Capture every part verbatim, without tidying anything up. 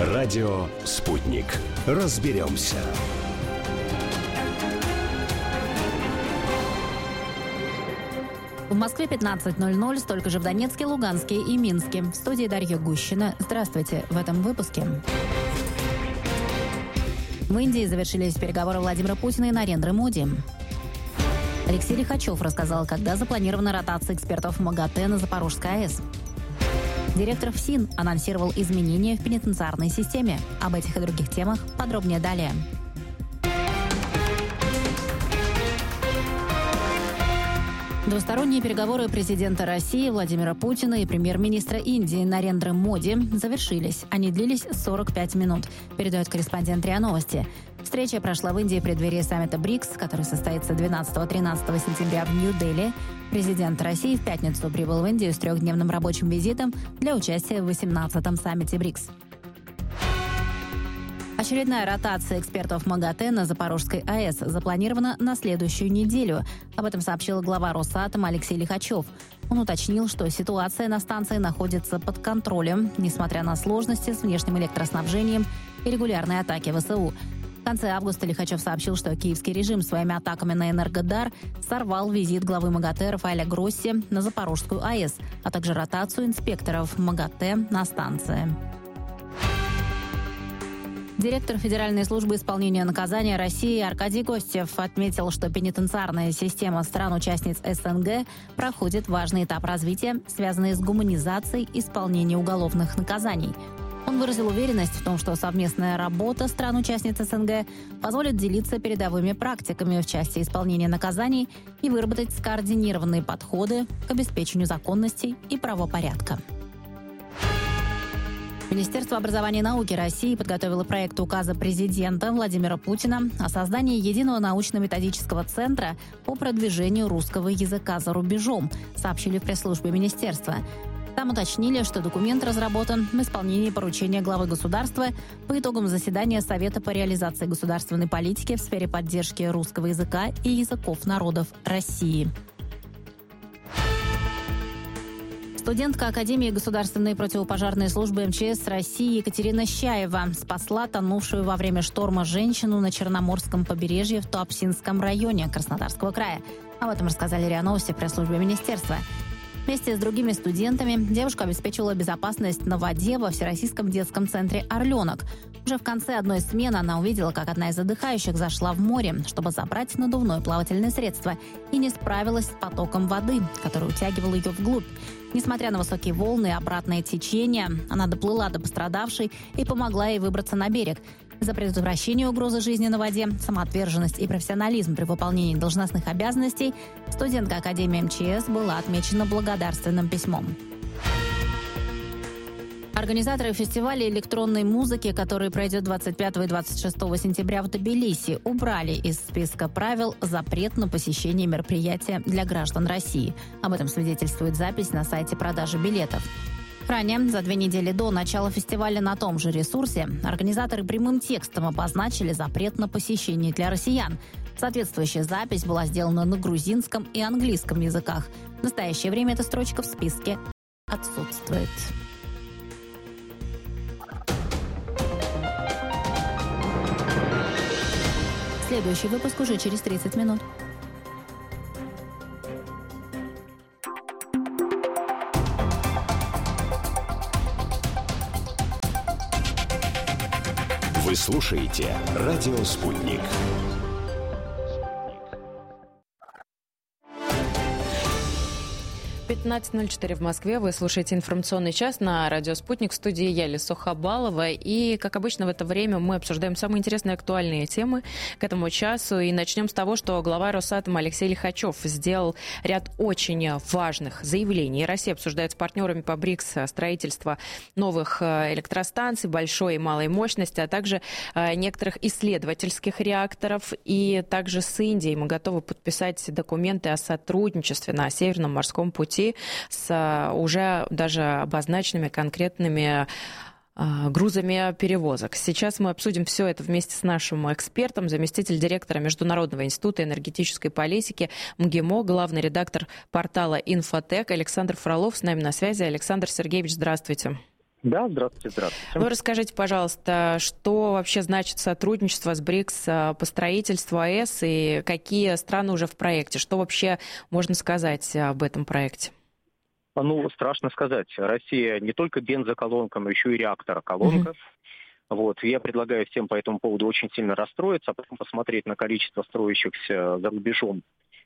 Радио «Спутник». Разберемся. В Москве пятнадцать ноль ноль, столько же в Донецке, Луганске и Минске. В студии Дарья Гущина. Здравствуйте. В этом выпуске. В Индии завершились переговоры Владимира Путина и Нарендры Моди. Алексей Лихачев рассказал, когда запланирована ротация экспертов МАГАТЭ на Запорожской АЭС. Директор ФСИН анонсировал изменения в пенитенциарной системе. Об этих и других темах подробнее далее. Двусторонние переговоры президента России Владимира Путина и премьер-министра Индии Нарендры Моди завершились. Они длились сорок пять минут, передает корреспондент РИА Новости. Встреча прошла в Индии в преддверии саммита БРИКС, который состоится двенадцатого-тринадцатого сентября в Нью-Дели. Президент России в пятницу прибыл в Индию с трехдневным рабочим визитом для участия в восемнадцатом саммите БРИКС. Очередная ротация экспертов МАГАТЭ на Запорожской АЭС запланирована на следующую неделю. Об этом сообщил глава Росатома Алексей Лихачев. Он уточнил, что ситуация на станции находится под контролем, несмотря на сложности с внешним электроснабжением и регулярные атаки ВСУ. В конце августа Лихачев сообщил, что киевский режим своими атаками на Энергодар сорвал визит главы МАГАТЭ Рафаэля Гросси на Запорожскую АЭС, а также ротацию инспекторов МАГАТЭ на станции. Директор Федеральной службы исполнения наказания России Аркадий Костев отметил, что пенитенциарная система стран-участниц СНГ проходит важный этап развития, связанный с гуманизацией исполнения уголовных наказаний. Он выразил уверенность в том, что совместная работа стран-участниц СНГ позволит делиться передовыми практиками в части исполнения наказаний и выработать скоординированные подходы к обеспечению законности и правопорядка. Министерство образования и науки России подготовило проект указа президента Владимира Путина о создании единого научно-методического центра по продвижению русского языка за рубежом, сообщили в пресс-службе министерства. Там уточнили, что документ разработан в исполнении поручения главы государства по итогам заседания Совета по реализации государственной политики в сфере поддержки русского языка и языков народов России. Студентка Академии государственной противопожарной службы МЧС России Екатерина Щаева спасла тонувшую во время шторма женщину на Черноморском побережье в Туапсинском районе Краснодарского края. Об этом рассказали РИА Новости в пресс-службе министерства. Вместе с другими студентами девушка обеспечивала безопасность на воде во Всероссийском детском центре «Орленок». Уже в конце одной смены она увидела, как одна из отдыхающих зашла в море, чтобы забрать надувное плавательное средство, и не справилась с потоком воды, который утягивал ее вглубь. Несмотря на высокие волны и обратное течение, она доплыла до пострадавшей и помогла ей выбраться на берег. За предотвращение угрозы жизни на воде, самоотверженность и профессионализм при выполнении должностных обязанностей студентка Академии МЧС была отмечена благодарственным письмом. Организаторы фестиваля электронной музыки, который пройдет двадцать пятого и двадцать шестого сентября в Тбилиси, убрали из списка правил запрет на посещение мероприятия для граждан России. Об этом свидетельствует запись на сайте продажи билетов. Ранее, за две недели до начала фестиваля на том же ресурсе, организаторы прямым текстом обозначили запрет на посещение для россиян. Соответствующая запись была сделана на грузинском и английском языках. В настоящее время эта строчка в списке отсутствует. Следующий выпуск уже через тридцать минут. Вы слушаете «Радио Спутник». пятнадцать ноль четыре в Москве. Вы слушаете информационный час на радио «Спутник». В студии я, Лисо Хабалова. И, как обычно, в это время мы обсуждаем самые интересные актуальные темы к этому часу. И начнем с того, что глава Росатома Алексей Лихачев сделал ряд очень важных заявлений. Россия обсуждает с партнерами по БРИКС строительство новых электростанций большой и малой мощности, а также некоторых исследовательских реакторов. И также с Индией мы готовы подписать документы о сотрудничестве на Северном морском пути с уже даже обозначенными конкретными грузами перевозок. Сейчас мы обсудим все это вместе с нашим экспертом, заместитель директора Международного института энергетической политики МГИМО, главный редактор портала «Инфотек» Александр Фролов с нами на связи. Александр Сергеевич, здравствуйте. Да, здравствуйте, здравствуйте. Ну, расскажите, пожалуйста, что вообще значит сотрудничество с БРИКС по строительству АЭС и какие страны уже в проекте? Что вообще можно сказать об этом проекте? Ну, страшно сказать. Россия не только бензоколонка, но еще и реактор-колонка. Mm-hmm. Вот. Я предлагаю всем по этому поводу очень сильно расстроиться, а потом посмотреть на количество строящихся за рубежом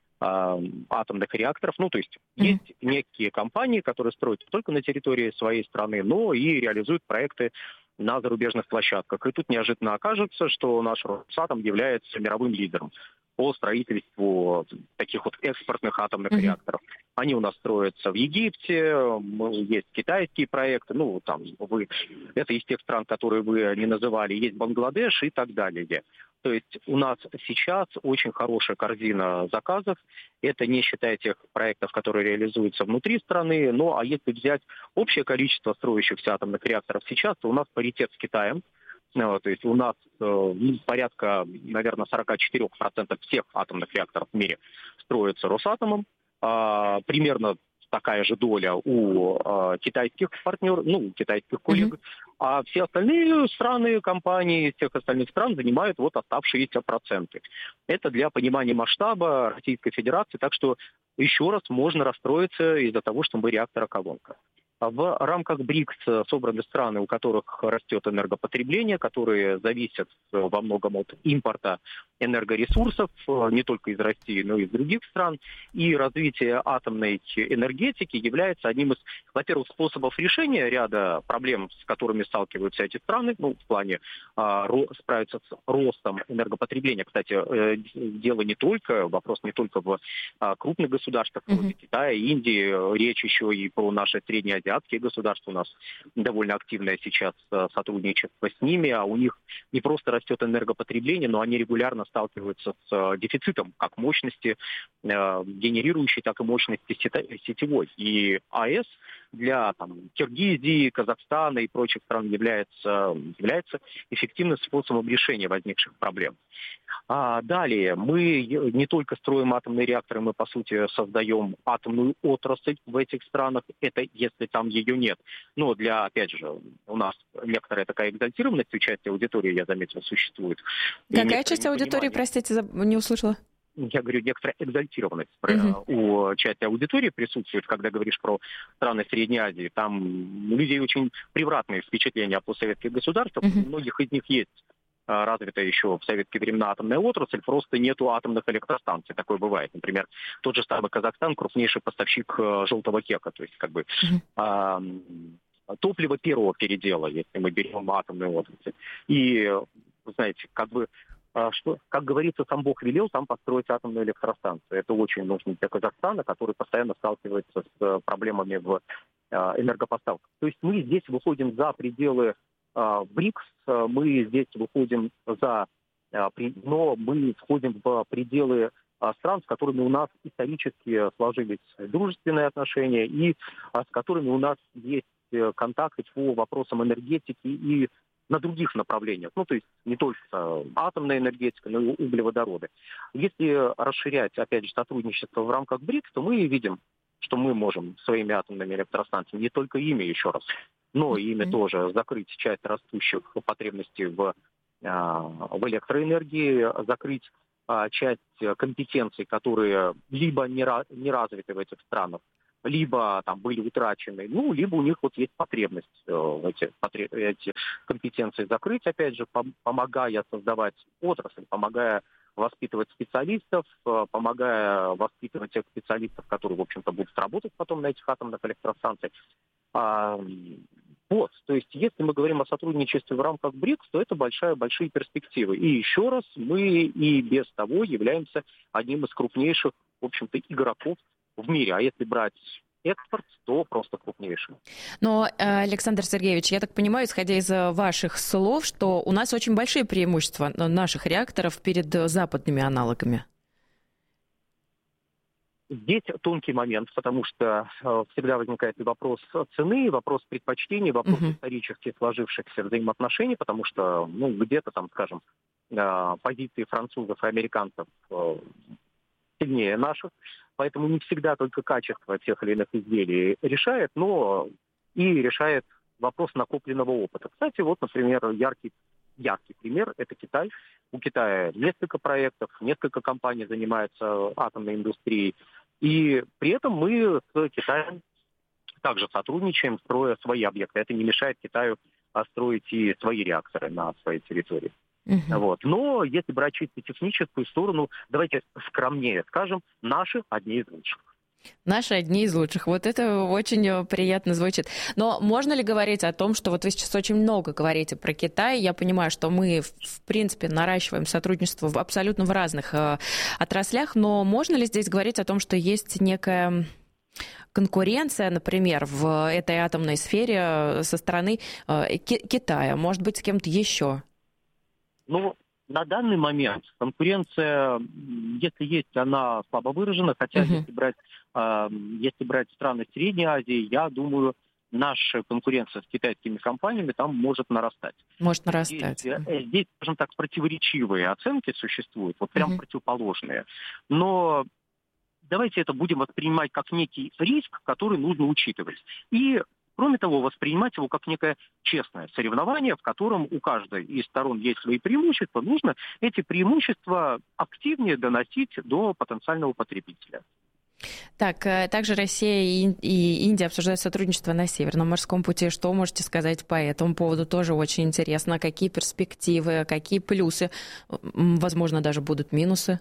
а, атомных реакторов. Ну, то есть mm-hmm. есть некие компании, которые строят не только на территории своей страны, но и реализуют проекты на зарубежных площадках. И тут неожиданно окажется, что наш Росатом является мировым лидером по строительству таких вот экспортных атомных mm-hmm. реакторов. Они у нас строятся в Египте, есть китайские проекты, ну, там, вы, это из тех стран, которые вы не называли, есть Бангладеш и так далее. То есть у нас сейчас очень хорошая корзина заказов, это не считая тех проектов, которые реализуются внутри страны, ну, а если взять общее количество строящихся атомных реакторов сейчас, то у нас паритет с Китаем. То есть у нас э, порядка, наверное, сорок четыре процента всех атомных реакторов в мире строятся Росатомом. А, примерно такая же доля у а, китайских партнеров, ну, китайских коллег. Mm-hmm. А все остальные страны, компании всех остальных стран занимают вот оставшиеся проценты. Это для понимания масштаба Российской Федерации. Так что еще раз можно расстроиться из-за того, что мы реактор-колонка. В рамках БРИКС собраны страны, у которых растет энергопотребление, которые зависят во многом от импорта энергоресурсов, не только из России, но и из других стран. И развитие атомной энергетики является одним из, во-первых, способов решения ряда проблем, с которыми сталкиваются эти страны, ну, в плане а, ро, справиться с ростом энергопотребления. Кстати, э, дело не только, вопрос не только в а, крупных государствах, вроде mm-hmm. Китая, Индии, речь еще и про наши среднеазиатские государства. У нас довольно активное сейчас сотрудничество с ними, а у них не просто растет энергопотребление, но они регулярно сталкиваются с дефицитом как мощности э, генерирующей, так и мощности сетевой. И АЭС для там, Киргизии, Казахстана и прочих стран является, является эффективным способом решения возникших проблем. А далее, мы не только строим атомные реакторы, мы, по сути, создаем атомную отрасль в этих странах, это если там ее нет. Но для, опять же, у нас некоторая такая экзальтированность у части аудитории, я заметил, существует. Какая часть аудитории, простите, не услышала? Я говорю, некоторая экзальтированность uh-huh. у части аудитории присутствует, когда говоришь про страны Средней Азии. Там у людей очень превратные впечатления о постсоветских государствах. Uh-huh. У многих из них есть развитая еще в советские времена атомная отрасль, просто нету атомных электростанций. Такое бывает. Например, тот же самый Казахстан крупнейший поставщик желтого кека, то есть как бы uh-huh. а, топливо первого передела, если мы берем атомную отрасль. И, знаете, как бы что, как говорится, сам Бог велел там построить атомную электростанцию. Это очень нужно для Казахстана, который постоянно сталкивается с проблемами в энергопоставках. То есть мы здесь выходим за пределы БРИКС, мы здесь выходим за, но мы входим в пределы стран, с которыми у нас исторически сложились дружественные отношения и с которыми у нас есть контакты по вопросам энергетики и на других направлениях. Ну, то есть не только атомная энергетика, но и углеводороды. Если расширять, опять же, сотрудничество в рамках БРИКС, то мы видим, что мы можем своими атомными электростанциями, не только ими еще раз, но и ими mm-hmm. тоже закрыть часть растущих потребностей в, в электроэнергии, закрыть часть компетенций, которые либо не, не развиты в этих странах, либо там были утрачены, ну, либо у них вот есть потребность э, эти, потреб, эти компетенции закрыть, опять же, пом- помогая создавать отрасль, помогая воспитывать специалистов, э, помогая воспитывать тех специалистов, которые, в общем-то, будут работать потом на этих атомных электростанциях. А, вот, то есть, если мы говорим о сотрудничестве в рамках БРИКС, то это большая, большие перспективы. И еще раз, мы и без того являемся одним из крупнейших, в общем-то, игроков в мире, а если брать экспорт, то просто крупнейший. Но, Александр Сергеевич, я так понимаю, исходя из ваших слов, что у нас очень большие преимущества наших реакторов перед западными аналогами. Здесь тонкий момент, потому что э, всегда возникает вопрос цены, вопрос предпочтений, вопрос uh-huh. исторически сложившихся взаимоотношений, потому что, ну, где-то там, скажем, э, позиции французов и американцев э, сильнее наших, поэтому не всегда только качество тех или иных изделий решает, но и решает вопрос накопленного опыта. Кстати, вот, например, яркий, яркий пример – это Китай. У Китая несколько проектов, несколько компаний занимаются атомной индустрией. И при этом мы с Китаем также сотрудничаем, строя свои объекты. Это не мешает Китаю строить и свои реакторы на своей территории. Uh-huh. Вот. Но если брать чисто техническую сторону, давайте скромнее скажем, наши одни из лучших. Наши одни из лучших. Вот это очень приятно звучит. Но можно ли говорить о том, что вот вы сейчас очень много говорите про Китай? Я понимаю, что мы, в принципе, наращиваем сотрудничество в абсолютно в разных э, отраслях, но можно ли здесь говорить о том, что есть некая конкуренция, например, в этой атомной сфере со стороны э, Китая, может быть, с кем-то еще? Ну, на данный момент конкуренция, если есть, она слабо выражена, хотя uh-huh. если брать, э, если брать страны Средней Азии, я думаю, наша конкуренция с китайскими компаниями там может нарастать. Может нарастать. Здесь, здесь, скажем так, противоречивые оценки существуют, вот прям uh-huh. противоположные. Но давайте это будем воспринимать как некий риск, который нужно учитывать. И, кроме того, воспринимать его как некое честное соревнование, в котором у каждой из сторон есть свои преимущества. Нужно эти преимущества активнее доносить до потенциального потребителя. Так, также Россия и Индия обсуждают сотрудничество на Северном морском пути. Что можете сказать по этому поводу? Тоже очень интересно. Какие перспективы, какие плюсы, возможно, даже будут минусы?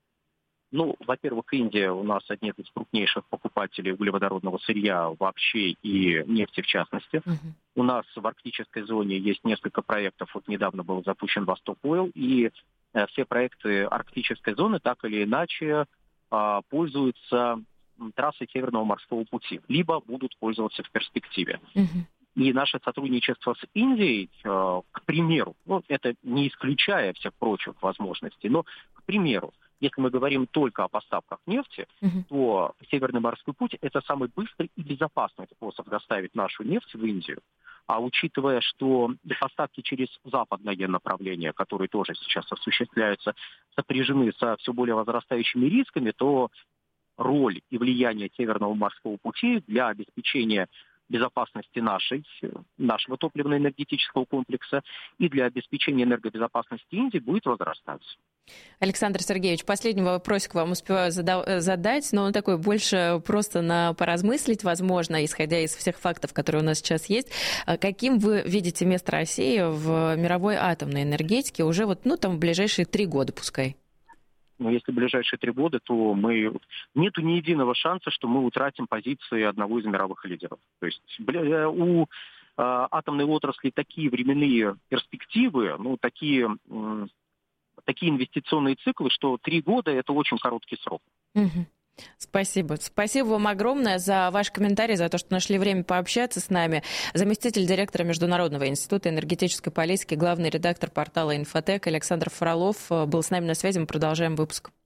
Ну, во-первых, Индия у нас одни из крупнейших покупателей углеводородного сырья вообще и нефти в частности. Uh-huh. У нас в арктической зоне есть несколько проектов. Вот недавно был запущен Восток Ойл, и э, все проекты арктической зоны так или иначе э, пользуются трассой Северного морского пути, либо будут пользоваться в перспективе. Uh-huh. И наше сотрудничество с Индией, э, к примеру, ну, это не исключая всех прочих возможностей, но, к примеру, если мы говорим только о поставках нефти, uh-huh. то Северный морской путь – это самый быстрый и безопасный способ доставить нашу нефть в Индию. А учитывая, что поставки через западное направление, которые тоже сейчас осуществляются, сопряжены со все более возрастающими рисками, то роль и влияние Северного морского пути для обеспечения безопасности нашей, нашего топливно-энергетического комплекса и для обеспечения энергобезопасности Индии будет возрастать. Александр Сергеевич, последний вопросик вам успеваю задать, но он такой больше просто на поразмыслить, возможно, исходя из всех фактов, которые у нас сейчас есть. Каким вы видите место России в мировой атомной энергетике уже вот, ну, там, в ближайшие три года, пускай? Но если в ближайшие три года, то мы нету ни единого шанса, что мы утратим позиции одного из мировых лидеров. То есть у э, атомной отрасли такие временные перспективы, ну, такие, э, такие инвестиционные циклы, что три года – это очень короткий срок. Угу. Спасибо. Спасибо вам огромное за ваш комментарий, за то, что нашли время пообщаться с нами. Заместитель директора Международного института энергетической политики, главный редактор портала «Инфотек» Александр Фролов был с нами на связи. Мы продолжаем выпуск.